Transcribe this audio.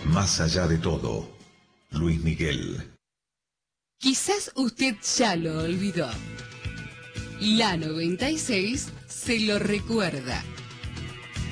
Más allá de todo, Luis Miguel. Quizás usted ya lo olvidó. La 96 se lo recuerda.